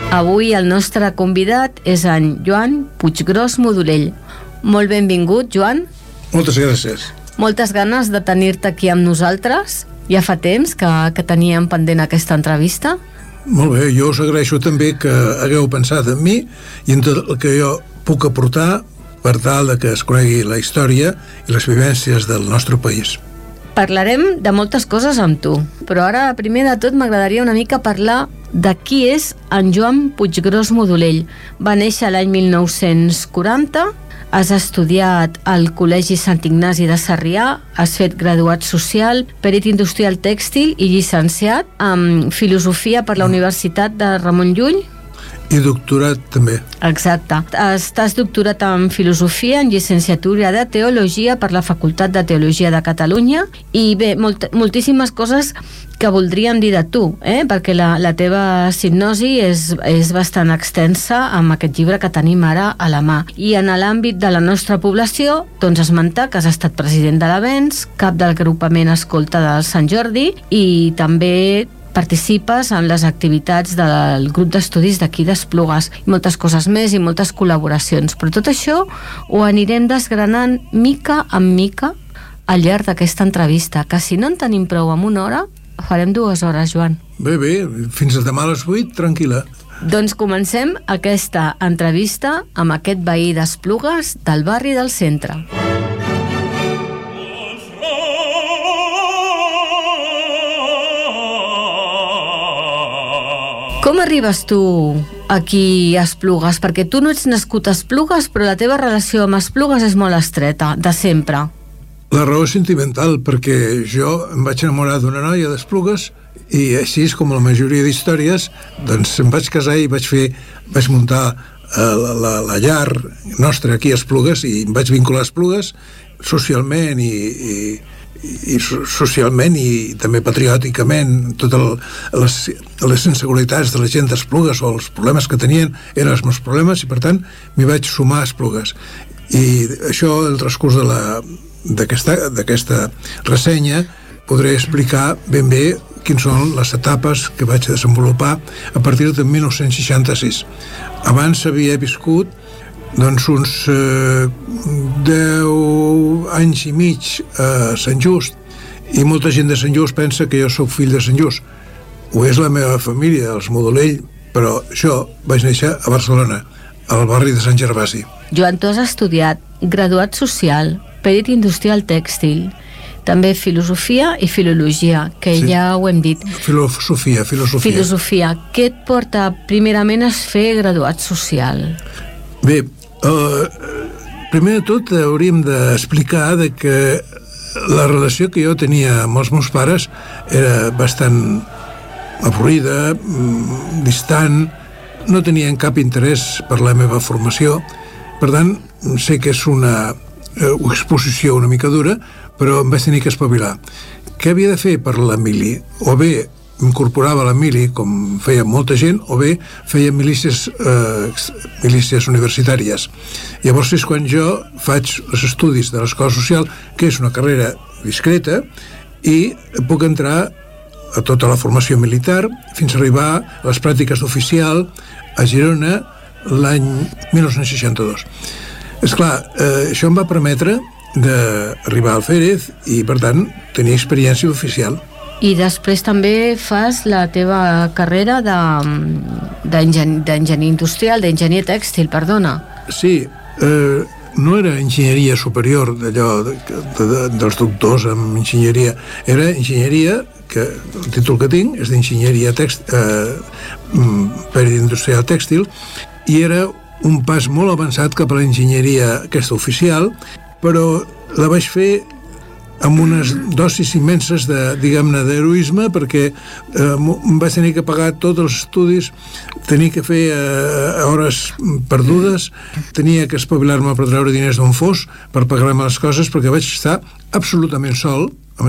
Avui el nostre convidat és en Joan Puiggròs Modolell. Molt benvingut, Joan. Moltes gràcies. Moltes ganes de tenir-te aquí amb nosaltres. Ja fa temps que teníem pendent aquesta entrevista. Molt bé, jo us agraeixo també que hagueu pensat en mi i en tot el que jo puc aportar per tal de que es conegui la història i les vivències del nostre país. Parlarem de moltes coses amb tu, però ara, primer de tot, m'agradaria una mica parlar de qui és en Joan Puiggròs Modolell. Va néixer l'any 1940, has estudiat al Col·legi Sant Ignasi de Sarrià, has fet graduat social, perit industrial tèxtil i llicenciat en filosofia per la Universitat de Ramon Llull. I doctorat també. Exacte. Estàs doctorat en filosofia, en llicenciatura de teologia per la Facultat de Teologia de Catalunya i bé, moltíssimes coses que voldríem dir de tu, perquè la teva sinopsi és bastant extensa amb aquest llibre que tenim ara a la mà. I en l'àmbit de la nostra població, doncs esmentar que has estat president de l'Avenç, cap del agrupament Escolta del Sant Jordi i també participes en les activitats del grup d'estudis d'aquí d'Esplugues, moltes coses més i moltes col·laboracions, però tot això ho anirem desgranant mica en mica al llarg d'aquesta entrevista, que si no en tenim prou amb una hora, farem 2 hores, Joan. Bé, fins a demà a les 8, tranquil·la. Doncs comencem aquesta entrevista amb aquest veí d'Esplugues del barri del centre. Com arribes tu aquí a Esplugues? Perquè tu no ets nascut a Esplugues, però la teva relació amb Esplugues és molt estreta, de sempre. La raó és sentimental, perquè jo em vaig enamorar d'una noia d'Esplugues i així, com la majoria d'històries, doncs em vaig casar i vaig muntar la llar nostra aquí a Esplugues i em vaig vincular a Esplugues socialment i també patriòticament. Totes les inseguretats de la gent d'Esplugues o els problemes que tenien eren els meus problemes i per tant m'hi vaig sumar a Esplugues. I això, el transcurs d'aquesta ressenya, podré explicar ben bé quines són les etapes que vaig desenvolupar a partir de 1966. Abans havia viscut doncs uns 10 anys i mig a Sant Just i molta gent de Sant Just pensa que jo sóc fill de Sant Just. Ho és la meva família, els Modolell, però jo vaig néixer a Barcelona, al barri de Sant Gervasi. Joan, tu has estudiat graduat social, perit industrial tèxtil, també filosofia i filologia, que sí, ja ho hem dit. Filosofia. Filosofia. Què et porta primerament a fer graduat social? Bé, primer de tot hauríem d'explicar que la relació que jo tenia amb els meus pares era bastant avorrida, distant, no tenien cap interès per la meva formació. Per tant, sé que és una exposició una mica dura, però em vaig tenir que espavilar. Què havia de fer per l'Emili? O bé incorporava l'Emili, com feia molta gent, o bé feia milícies universitàries. Llavors és quan jo faig els estudis de l'Escola Social, que és una carrera discreta, i puc entrar a tota la formació militar fins a arribar a les pràctiques d'oficial a Girona l'any 1962. Esclar, això em va permetre d'arribar al Férez i, per tant, tenir experiència oficial. I després també fas la teva carrera d'enginyer industrial, d'enginyer tèxtil, perdona. Sí, no era enginyeria superior d'allò dels doctors en enginyeria, era enginyeria, que el títol que tinc és d'enginyeria perit industrial tèxtil, i era un pas molt avançat cap a l'enginyeria aquesta oficial, però la vaig fer amb unes dosis immenses d'heroisme, perquè em vaig tenir que pagar tots els estudis, tenia que fer hores perdudes, tenia que espavilar-me per treure diners d'on fos per pagar-me les coses, perquè vaig estar absolutament sol